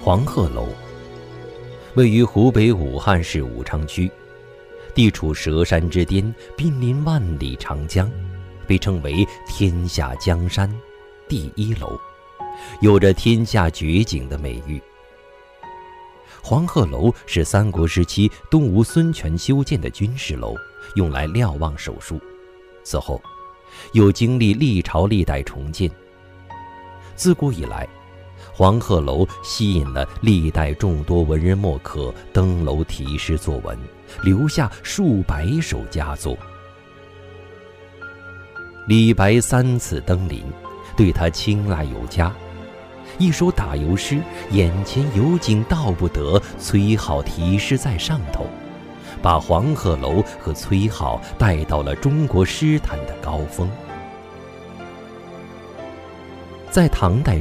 黄鹤楼位于湖北武汉市武昌区，地处佘山之巅，濒临万里长江，被称为天下江山第一楼，有着天下绝景的美誉。黄鹤楼是三国时期东吴孙权修建的军事楼，用来瞭望手术，此后又经历历朝历代重建。自古以来，黄鹤楼吸引了历代众多文人墨客登楼题诗作文，留下数百首佳作。李白3次登临，对他青睐有加。一首打油诗，眼前有景道不得，崔颢题诗在上头，把黄鹤楼和崔颢带到了中国诗坛的高峰。在唐代